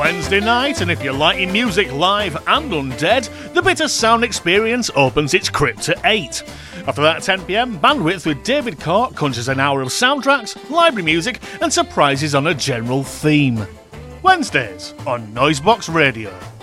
Wednesday night, and if you're liking music live and undead, the Bitter Sound Experience opens its crypt at 8. After that, 10pm, Bandwidth with David Cork conjures an hour of soundtracks, library music, and surprises on a general theme. Wednesdays on Noisebox Radio.